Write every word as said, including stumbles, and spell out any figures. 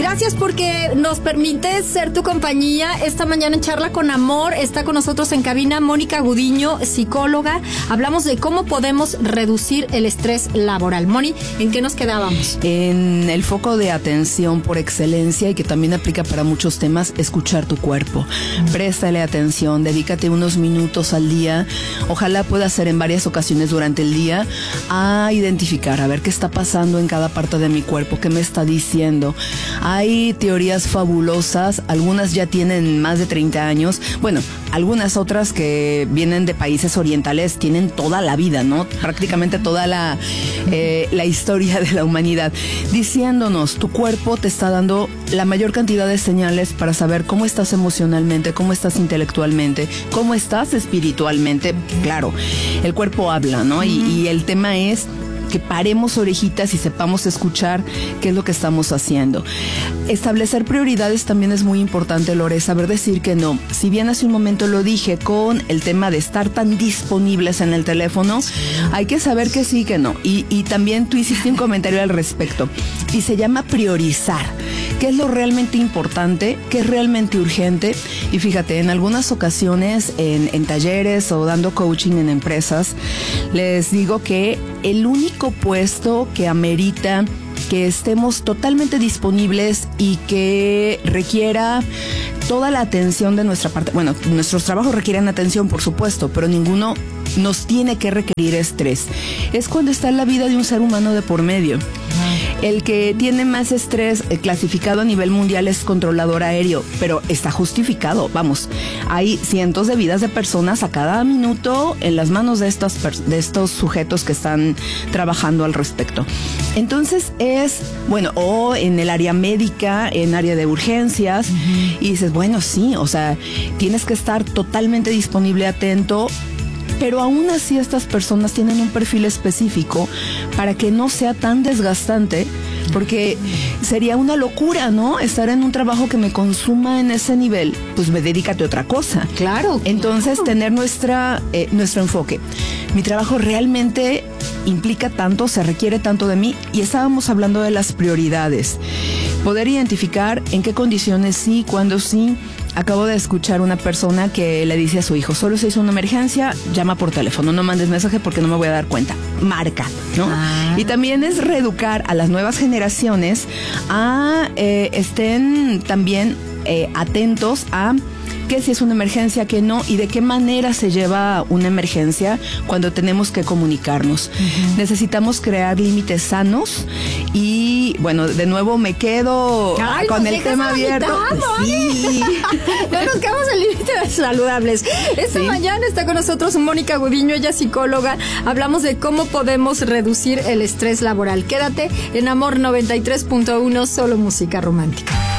Gracias porque nos permites ser tu compañía esta mañana en Charla con Amor. Está con nosotros en cabina Mónica Gudiño, psicóloga. Hablamos de cómo podemos reducir el estrés laboral. Moni, ¿en qué nos quedábamos? En el foco de atención por excelencia y que también aplica para muchos temas, escuchar tu cuerpo. Préstale atención, dedícate unos minutos al día. Ojalá pueda ser en varias ocasiones durante el día a identificar, a ver qué está pasando en cada parte de mi cuerpo, qué me está diciendo. Hay teorías fabulosas, algunas ya tienen más de treinta años. Bueno, algunas otras que vienen de países orientales tienen toda la vida, ¿no? Prácticamente toda la, eh, la historia de la humanidad, diciéndonos, tu cuerpo te está dando la mayor cantidad de señales para saber cómo estás emocionalmente, cómo estás intelectualmente, cómo estás espiritualmente. Claro, el cuerpo habla, ¿no? Y, y el tema es que paremos orejitas y sepamos escuchar qué es lo que estamos haciendo. Establecer prioridades también es muy importante, Lore, saber decir que no. Si bien hace un momento lo dije con el tema de estar tan disponibles en el teléfono, hay que saber que sí, que no. Y, y también tú hiciste un comentario al respecto. Y se llama priorizar. ¿Qué es lo realmente importante? ¿Qué es realmente urgente? Y fíjate, en algunas ocasiones, en, en talleres o dando coaching en empresas, les digo que el único puesto que amerita que estemos totalmente disponibles y que requiera toda la atención de nuestra parte, bueno, nuestros trabajos requieren atención, por supuesto, pero ninguno nos tiene que requerir estrés. Es cuando está la vida de un ser humano de por medio. El que tiene más estrés eh, clasificado a nivel mundial es controlador aéreo, pero está justificado. Vamos, hay cientos de vidas de personas a cada minuto en las manos de estos, de estos sujetos que están trabajando al respecto. Entonces es, bueno, o en el área médica, en área de urgencias, uh-huh. Y dices, bueno, sí, o sea, tienes que estar totalmente disponible, atento. Pero aún así estas personas tienen un perfil específico para que no sea tan desgastante, porque sería una locura, ¿no? Estar en un trabajo que me consuma en ese nivel, pues me dedícate a otra cosa. Claro. Entonces, claro. tener nuestra eh, nuestro enfoque. Mi trabajo realmente implica tanto, se requiere tanto de mí, y estábamos hablando de las prioridades. Poder identificar en qué condiciones sí, cuándo sí. Acabo de escuchar una persona que le dice a su hijo, solo se hizo una emergencia, llama por teléfono, no mandes mensaje porque no me voy a dar cuenta. Marca, ¿no? Ah. Y también es reeducar a las nuevas generaciones a eh, estén también eh, atentos a qué si es una emergencia, qué no, y de qué manera se lleva una emergencia cuando tenemos que comunicarnos. Uh-huh. Necesitamos crear límites sanos y, bueno, de nuevo me quedo Ay, con el tema abierto. Sí. No nos quedamos en límites saludables. Esta sí. mañana está con nosotros Mónica Gudiño, ella es psicóloga. Hablamos de cómo podemos reducir el estrés laboral. Quédate en Amor noventa y tres punto uno, solo música romántica.